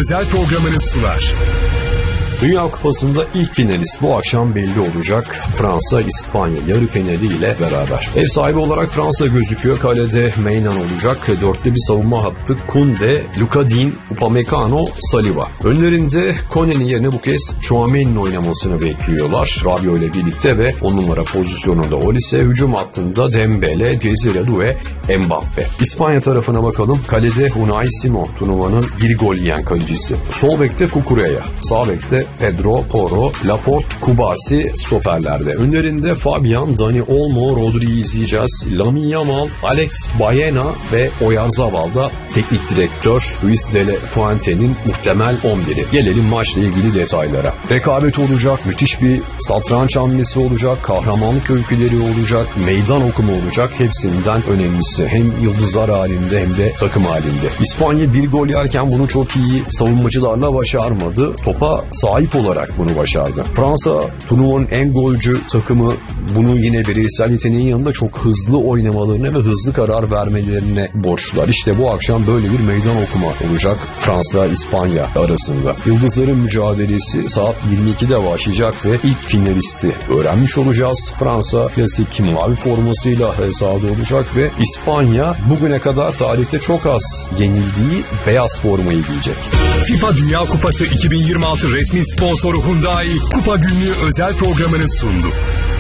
özel programını sunar. Dünya Kupası'nda ilk finalist bu akşam belli olacak. Fransa, İspanya yarı finaliyle beraber. Ev sahibi olarak Fransa gözüküyor. Kalede Meynan olacak. Dörtlü bir savunma hattı. Koundé, Luka Digne, Upamecano, Saliba. Önlerinde Koné'nin yerine bu kez Tchouaméni'nin oynamasını bekliyorlar. Rabiot ile birlikte ve 10 numara pozisyonunda Olise, hücum hattında Dembele, Desire Doué, Mbappé. İspanya tarafına bakalım. Kalede Unai Simon, turnuvanın bir gol yiyen kalecisi. Sol bekte Cucurella, sağ bekte Pedro Porro, Laporte, Kubasi stoperlerde. Önlerinde Fabian, Dani Olmo, Rodri'yi izleyeceğiz. Lamine Yamal, Alex Baena ve Oyarzabal'da teknik direktör Luis de la Fuente'nin muhtemel 11'i. Gelelim maçla ilgili detaylara. Rekabet olacak, müthiş bir satranç hamlesi olacak, kahramanlık öyküleri olacak, meydan okuma olacak. Hepsinden önemlisi. Hem yıldızlar halinde hem de takım halinde. İspanya bir gol yerken bunu çok iyi savunmacılarla başarmadı. Topa sahip olarak bunu başardı. Fransa turnuvanın en golcü takımı, bunu yine bireysel yeteneğin yanında çok hızlı oynamalarına ve hızlı karar vermelerine borçlular. İşte bu akşam böyle bir meydan okuma olacak Fransa-İspanya arasında. Yıldızların mücadelesi saat 22'de başlayacak ve ilk finalisti öğrenmiş olacağız. Fransa klasik mavi formasıyla sahada olacak ve İspanya bugüne kadar tarihte çok az yenildiği beyaz formayı giyecek. FIFA Dünya Kupası 2026 resmi sponsoru Hyundai Kupa Günlüğü özel programını sundu.